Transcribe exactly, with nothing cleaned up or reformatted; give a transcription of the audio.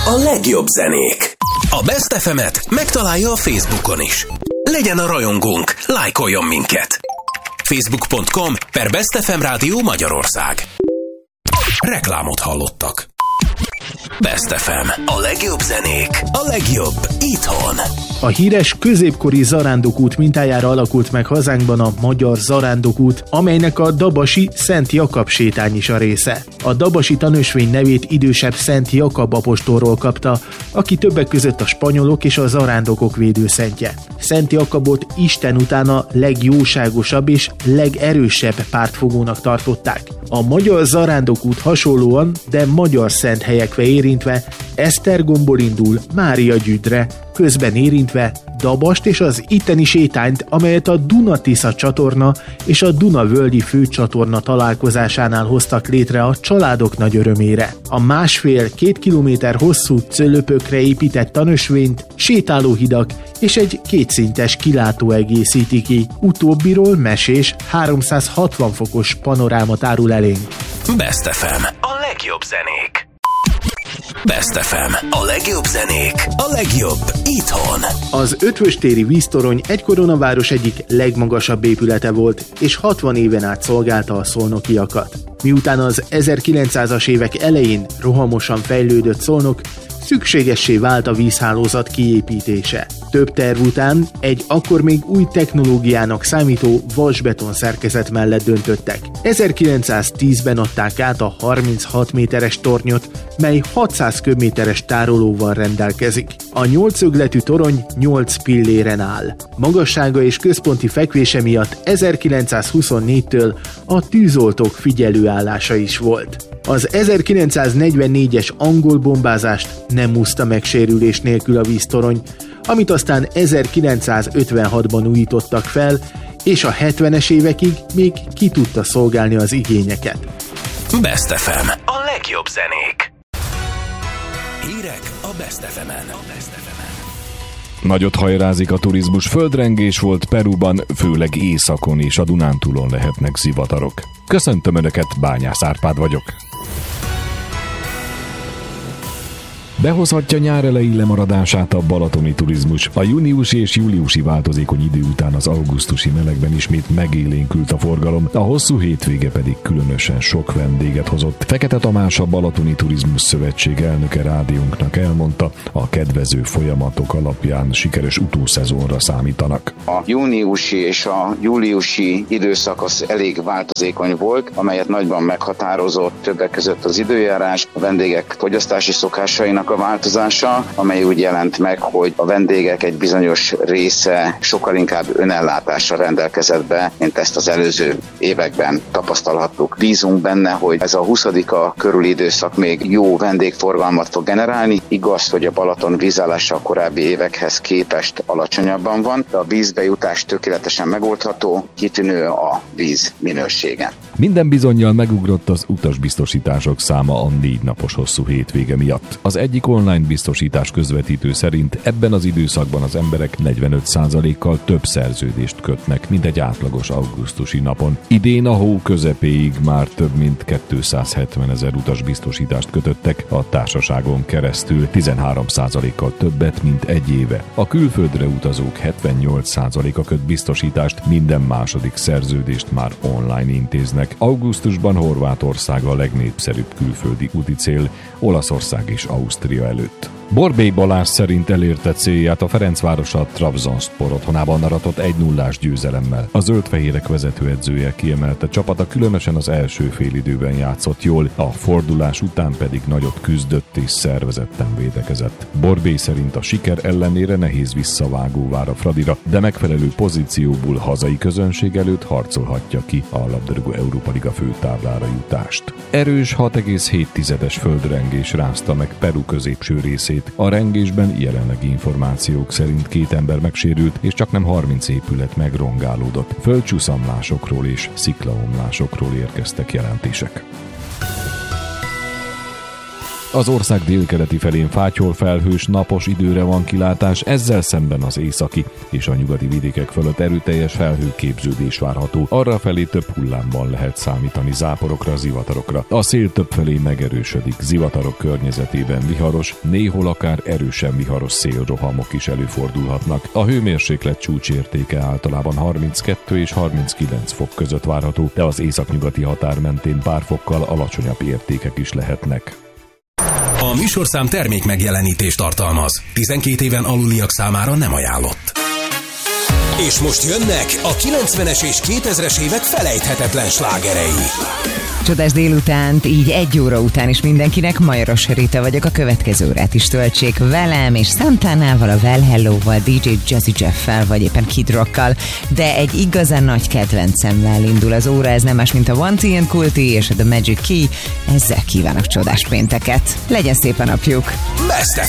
A legjobb zenék. A Best ef emet megtalálja a Facebookon is. Legyen a rajongónk, lájkoljon minket. facebook pont com per Best ef em Rádió Magyarország. Reklámot hallottak. Best ef em. A legjobb zenék. A legjobb itthon. A híres középkori zarándokút mintájára alakult meg hazánkban a Magyar Zarándokút, amelynek a dabasi Szent Jakab sétány is a része. A dabasi tanösvény nevét idősebb Szent Jakab apostolról kapta, aki többek között a spanyolok és a zarándokok védőszentje. Szent Jakabot Isten után a legjóságosabb és legerősebb pártfogónak tartották. A Magyar Zarándokút hasonlóan, de magyar szent helyekre érintve Esztergomból indul Mária Gyügyre, közben érintve Dabast és az itteni sétányt, amelyet a Duna-Tisza csatorna és a Duna-völgyi főcsatorna találkozásánál hoztak létre a családok nagy örömére. A másfél-két kilométer hosszú cölöpökre épített tanösvényt sétálóhidak és egy kétszintes kilátó egészíti ki. Utóbbiról mesés háromszázhatvan fokos panorámat árul elénk. Best ef em. A legjobb zenék. Best ef em. A legjobb zenék. A legjobb itthon. Az Ötvöstéri víztorony egykoron a város egyik legmagasabb épülete volt, és hatvan éven át szolgálta a szolnokiakat. Miután az ezerkilencszázas évek elején rohamosan fejlődött Szolnok, szükségessé vált a vízhálózat kiépítése. Több terv után egy akkor még új technológiának számító vasbeton szerkezet mellett döntöttek. ezerkilencszáztízben adták át a harminchat méteres tornyot, mely hatszáz köbméteres tárolóval rendelkezik. A nyolcszögletű torony nyolc pilléren áll. Magassága és központi fekvése miatt ezerkilencszázhuszonnégytől a tűzoltók figyelőállása is volt. Az ezerkilencszáznegyvennégyes angol bombázást nem úszta meg sérülés nélkül a víztorony, amit aztán ezerkilencszázötvenhatban újítottak fel, és a hetvenes évekig még ki tudta szolgálni az igényeket. Best ef em. A legjobb zenék. Hírek a Best ef emen. Nagyot hajrázik a turizmus, földrengés volt Peruban, főleg északon és a Dunántúlon lehetnek zivatarok. Köszöntöm Önöket, Bányász Árpád vagyok. Behozhatja nyár elejé lemaradását a balatoni turizmus. A júniusi és júliusi változékony idő után az augusztusi melegben ismét megélénkült a forgalom, a hosszú hétvége pedig különösen sok vendéget hozott. Fekete Tamás, a Balatoni Turizmus Szövetség elnöke rádiónknak elmondta, a kedvező folyamatok alapján sikeres utószezonra számítanak. A júniusi és a júliusi időszak az elég változékony volt, amelyet nagyban meghatározott többek között az időjárás, a vendégek fogyasztási szokásainak a változása, amely úgy jelent meg, hogy a vendégek egy bizonyos része sokkal inkább önellátásra rendelkezett be, mint ezt az előző években tapasztalhattuk. Bízunk benne, hogy ez a huszadika körüli időszak még jó vendégforgalmat fog generálni. Igaz, hogy a Balaton vízállása a korábbi évekhez képest alacsonyabban van, de a vízbejutás tökéletesen megoldható, kitűnő a víz minősége. Minden bizonnyal megugrott az utasbiztosítások száma a négy napos hosszú hétvége miatt. Az egyik online biztosítás közvetítő szerint ebben az időszakban az emberek negyvenöt százalékkal több szerződést kötnek, mint egy átlagos augusztusi napon. Idén a hó közepéig már több mint kétszázhetvenezer utasbiztosítást kötöttek a társaságon keresztül, tizenhárom százalékkal többet, mint egy éve. A külföldre utazók hetvennyolc százaléka köt biztosítást, minden második szerződést már online intéznek. Augusztusban Horvátország a legnépszerűbb külföldi úticél, Olaszország és Ausztria előtt. Borbély Balázs szerint elérte célját a Ferencváros a Trabzonspor otthonában aratott egy nullás győzelemmel. A zöldfehérek vezetőedzője kiemelte, csapata különösen az első félidőben játszott jól, a fordulás után pedig nagyot küzdött és szervezetten védekezett. Borbély szerint a siker ellenére nehéz visszavágó vár a Fradira, de megfelelő pozícióból hazai közönség előtt harcolhatja ki a labdarúgó Európa Liga főtáblára jutást. Erős hat egész hét tizedes földrengés rázta meg Peru középső részét. A rengésben jelenlegi információk szerint két ember megsérült, és csaknem harminc épület megrongálódott. Földcsúszamlásokról és sziklaomlásokról érkeztek jelentések. Az ország délkeleti felén fátyol felhős, napos időre van kilátás, ezzel szemben az északi és a nyugati vidékek fölött erőteljes felhőképződés várható. Arrafelé több hullámban lehet számítani záporokra, zivatarokra. A szél többfelé megerősödik, zivatarok környezetében viharos, néhol akár erősen viharos szélrohamok is előfordulhatnak. A hőmérséklet csúcsértéke általában harminckettő és harminckilenc fok között várható, de az északnyugati határ mentén pár fokkal alacsonyabb értékek is lehetnek. A műsorszám termék megjelenítést tartalmaz. tizenkét éven aluliak számára nem ajánlott. És most jönnek a kilencvenes és kétezres évek felejthetetlen slágerei. Csodás délutánt, így egy óra után is mindenkinek. Majoros Rita vagyok, a következő órát is töltsék velem, és Santánával, a Well Hello-val, dé dzsé Jazzy Jeff-fel, vagy éppen Kid Rock-kal, de egy igazán nagy kedvencemmel indul az óra, ez nem más, mint a One T and Cool T és a The Magic Key. Ezzel kívánok csodás pénteket. Legyen szép a napjuk! Best